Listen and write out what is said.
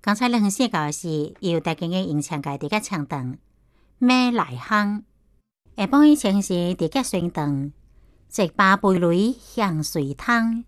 刚才你写到的是由大家嘅影响界伫个唱长，咩内行？下晡以前是伫个宣长，直把蓓蕾向水汤，